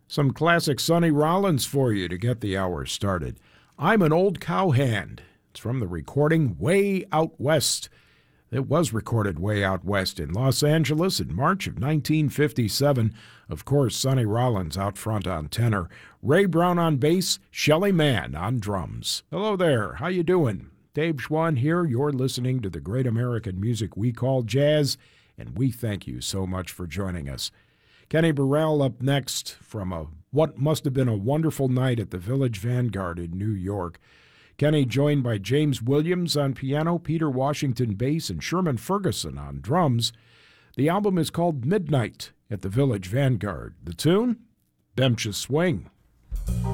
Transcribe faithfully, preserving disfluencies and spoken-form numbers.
Some classic Sonny Rollins for you to get the hour started. I'm an Old Cowhand. It's from the recording Way Out West. It was recorded way out west in Los Angeles in March of nineteen fifty-seven. Of course, Sonny Rollins out front on tenor, Ray Brown on bass, Shelly Manne on drums. Hello there, how you doing? Dave Schwann here. You're listening to the great American music we call jazz, and we thank you so much for joining us. Kenny Burrell up next from a what must have been a wonderful night at the Village Vanguard in New York. Kenny joined by James Williams on piano, Peter Washington bass, and Sherman Ferguson on drums. The album is called Midnight at the Village Vanguard. The tune? Bemches Swing.